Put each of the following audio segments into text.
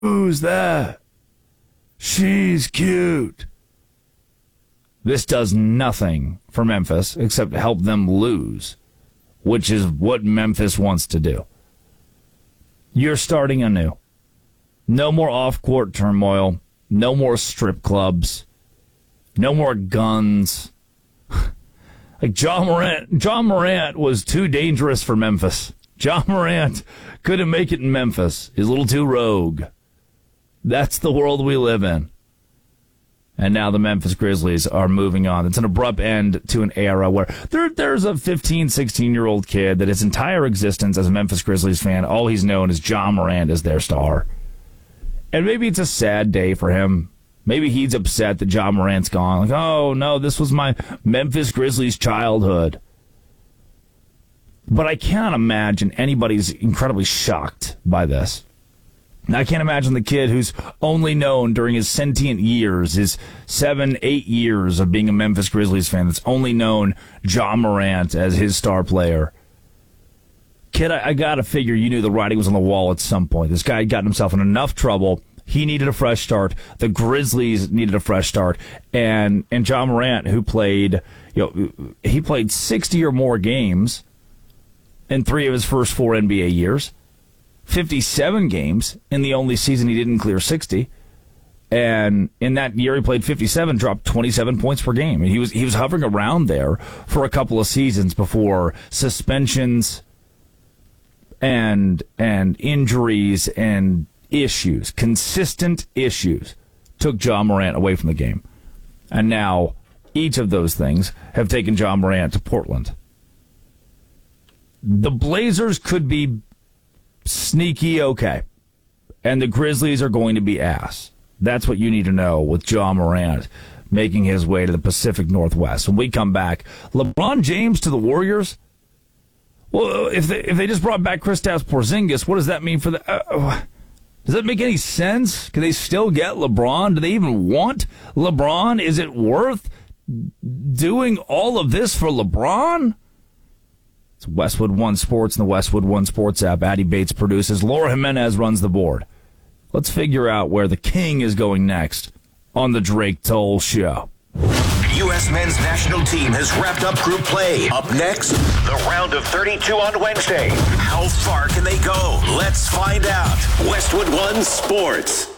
Who's that? She's cute. This does nothing for Memphis except help them lose, which is what Memphis wants to do. You're starting anew. No more off-court turmoil. No more strip clubs. No more guns. Like John Morant was too dangerous for Memphis. John Morant couldn't make it in Memphis. He's a little too rogue. That's the world we live in. And now the Memphis Grizzlies are moving on. It's an abrupt end to an era where there's a 15, 16-year-old kid that his entire existence as a Memphis Grizzlies fan, all he's known is John Morant as their star. And maybe it's a sad day for him. Maybe he's upset that John Morant's gone. Like, oh, no, this was my Memphis Grizzlies childhood. But I can't imagine anybody's incredibly shocked by this. I can't imagine the kid who's only known during his sentient years, his 7, 8 years of being a Memphis Grizzlies fan, that's only known John Morant as his star player. Kid, I gotta figure you knew the writing was on the wall at some point. This guy had gotten himself in enough trouble. He needed a fresh start. The Grizzlies needed a fresh start. And John Morant, who played, he played 60 or more games in 3 of his first 4 NBA years. 57 games in the only season he didn't clear 60. And in that year he played 57, dropped 27 points per game. And he was hovering around there for a couple of seasons before suspensions and injuries and issues, consistent issues, took John Morant away from the game. And now each of those things have taken John Morant to Portland. The Blazers could be sneaky okay, and the Grizzlies are going to be ass. That's what you need to know with John Morant making his way to the Pacific Northwest. When we come back, LeBron James to the Warriors? Well, if they just brought back Kristaps Porzingis, what does that mean for the... does that make any sense? Can they still get LeBron? Do they even want LeBron? Is it worth doing all of this for LeBron? It's Westwood One Sports and the Westwood One Sports app. Addie Bates produces. Laura Jimenez runs the board. Let's figure out where the king is going next on the Drake Toll Show. U.S. men's national team has wrapped up group play. Up next, the round of 32 on Wednesday. How far can they go? Let's find out. Westwood One Sports.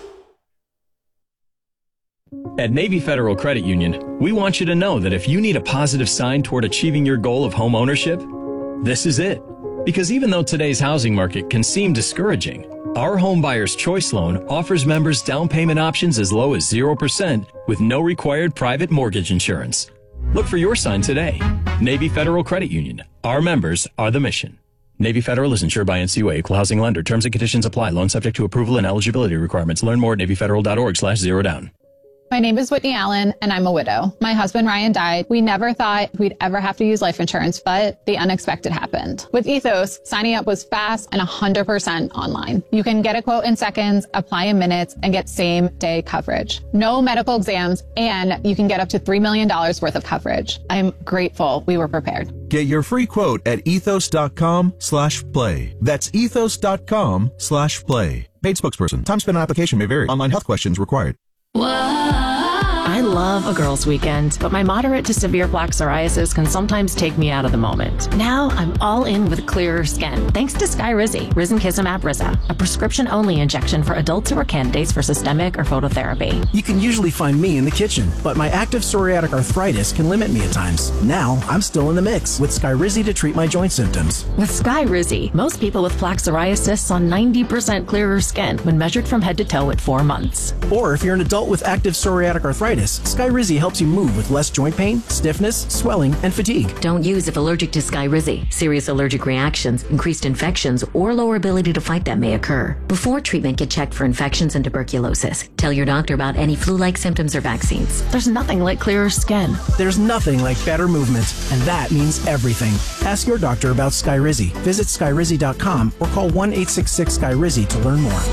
At Navy Federal Credit Union, we want you to know that if you need a positive sign toward achieving your goal of home ownership, this is it. Because even though today's housing market can seem discouraging, our Home Buyer's Choice Loan offers members down payment options as low as 0% with no required private mortgage insurance. Look for your sign today. Navy Federal Credit Union. Our members are the mission. Navy Federal is insured by NCUA, Equal Housing Lender. Terms and conditions apply. Loan subject to approval and eligibility requirements. Learn more at NavyFederal.org/zerodown. My name is Whitney Allen, and I'm a widow. My husband, Ryan, died. We never thought we'd ever have to use life insurance, but the unexpected happened. With Ethos, signing up was fast and 100% online. You can get a quote in seconds, apply in minutes, and get same-day coverage. No medical exams, and you can get up to $3 million worth of coverage. I'm grateful we were prepared. Get your free quote at ethos.com/play. That's ethos.com/play. Paid spokesperson. Time spent on application may vary. Online health questions required. I love a girls' weekend, but my moderate to severe plaque psoriasis can sometimes take me out of the moment. Now I'm all in with clearer skin, thanks to Skyrizi, Risankizumab Riza, a prescription-only injection for adults who are candidates for systemic or phototherapy. You can usually find me in the kitchen, but my active psoriatic arthritis can limit me at times. Now I'm still in the mix with Skyrizi to treat my joint symptoms. With Skyrizi, most people with plaque psoriasis saw 90% clearer skin when measured from head to toe at 4 months. Or if you're an adult with active psoriatic arthritis, Skyrizi helps you move with less joint pain, stiffness, swelling, and fatigue. Don't use if allergic to Skyrizi. Serious allergic reactions, increased infections, or lower ability to fight them may occur. Before treatment, get checked for infections and tuberculosis. Tell your doctor about any flu-like symptoms or vaccines. There's nothing like clearer skin. There's nothing like better movement, and that means everything. Ask your doctor about Skyrizi. Visit Skyrizi.com or call 1-866-SKYRIZI to learn more.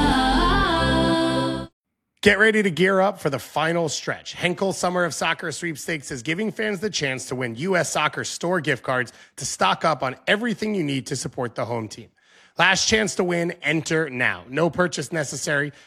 Get ready to gear up for the final stretch. Henkel Summer of Soccer Sweepstakes is giving fans the chance to win U.S. Soccer store gift cards to stock up on everything you need to support the home team. Last chance to win. Enter now. No purchase necessary.